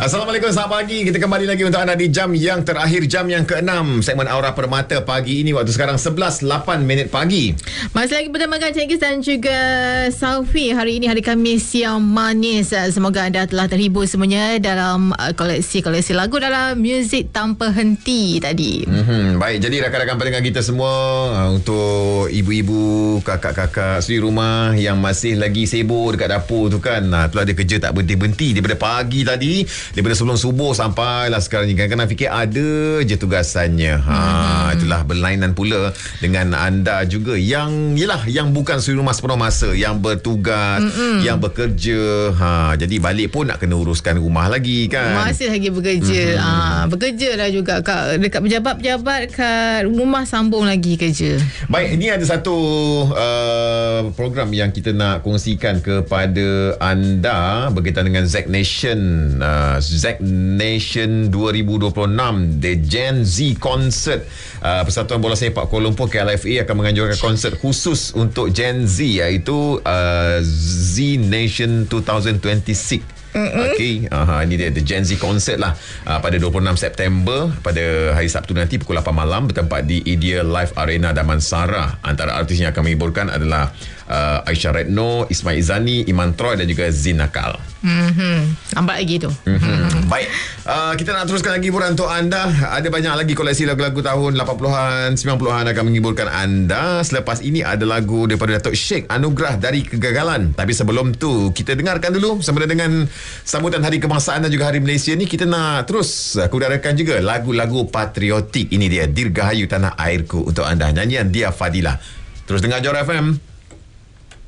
Assalamualaikum, selamat pagi. Kita kembali lagi untuk anda di jam yang terakhir, jam yang ke-6 segmen Aura Permata pagi ini. Waktu sekarang 11.08 pagi. Masih lagi bersamakan Cik Gis dan juga Saufi. Hari ini hari Khamis yang manis. Semoga anda telah terhibur semuanya dalam koleksi lagu dalam Muzik Tanpa Henti tadi. Baik, jadi rakan-rakan pendengar kita semua, untuk ibu-ibu, kakak-kakak suri rumah yang masih lagi sibuk dekat dapur tu kan, itulah dia kerja tak berhenti-henti daripada pagi tadi, daripada sebelum subuh sampailah sekarang ni. Kadang-kadang fikir ada je tugasannya. Itulah berlainan pula dengan anda juga yang yang bukan suri rumah sepenuh masa, yang bertugas, yang bekerja. Jadi balik pun nak kena uruskan rumah lagi kan. Masih lagi bekerja. Bekerja dah juga dekat pejabat-pejabat kat rumah, sambung lagi kerja. Baik, ini ada satu program yang kita nak kongsikan kepada anda berkaitan dengan Zack Nation. Zack Nation 2026, The Gen Z Concert. Persatuan Bola Sepak Kuala Lumpur KLFA akan menganjurkan konsert khusus untuk Gen Z, iaitu Z Nation 2026. Okey, ini dia The Gen Z Concert lah, pada 26 September pada hari Sabtu nanti pukul 8 malam bertempat di Idea Live Arena Damansara. Antara artis yang akan menghibur adalah Aisyah Redno, Ismail Izzani, Iman Troy dan juga Zin Nakal. Nampak lagi tu. Baik, kita nak teruskan lagi hiburan untuk anda. Ada banyak lagi koleksi lagu-lagu tahun 80-an, 90-an akan menghiburkan anda. Selepas ini ada lagu daripada Datuk Sheikh Anugerah Dari Kegagalan. Tapi sebelum tu, kita dengarkan dulu sama dengan sambutan Hari Kebangsaan dan juga Hari Malaysia ni. Kita nak terus kudarakan juga lagu-lagu patriotik. Ini dia Dirgahayu Tanah Airku untuk anda, nyanyian Dia Fadilah. Terus dengar Johor FM.